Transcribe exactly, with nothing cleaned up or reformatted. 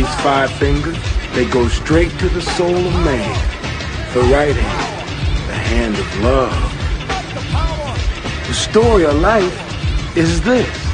These five fingers, they go straight to the soul of man. The right hand, the hand of love. The story of life is this.